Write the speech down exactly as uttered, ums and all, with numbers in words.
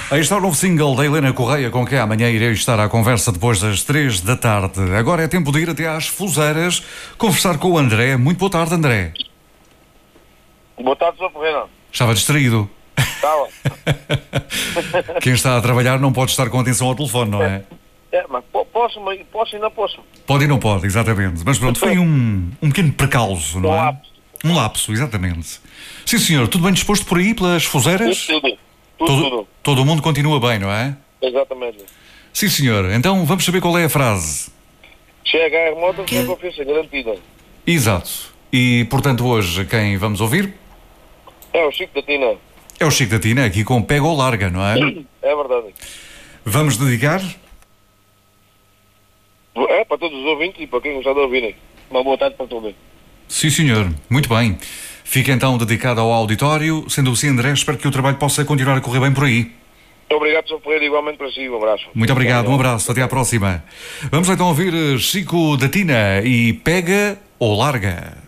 Aí está o novo single da Helena Correia, com quem amanhã irei estar à conversa depois das três da tarde. Agora é tempo de ir até às Fuseiras conversar com o André. Muito boa tarde, André. Boa tarde, senhor Ferreira. Estava distraído. Estava. Quem está a trabalhar não pode estar com atenção ao telefone, não é? É, mas po- posso, mas posso e não posso. Pode e não pode, exatamente. Mas pronto, foi um, um pequeno precalço, não Um é? lapso. Um lapso, exatamente. Sim, senhor. Tudo bem disposto por aí, pelas Fuseiras? Tudo, tudo. Tudo, Todo, tudo. todo o mundo continua bem, não é? Exatamente. Sim, senhor. Então vamos saber qual é a frase. Chega a remota, tem confiança garantida. Exato. E, portanto, hoje quem vamos ouvir É o Chico da Tina. é o Chico da Tina, aqui com Pega ou Larga, não é? É verdade. Vamos dedicar? É para todos os ouvintes e para quem gostar de ouvirem. Uma boa tarde para todos. Sim, senhor. Muito bem. Fica então dedicado ao auditório. Sendo assim, André, espero que o trabalho possa continuar a correr bem por aí. Obrigado, senhor Ferreira, igualmente para si. Um abraço. Muito obrigado, um abraço, até à próxima. Vamos então ouvir Chico da Tina e Pega ou Larga.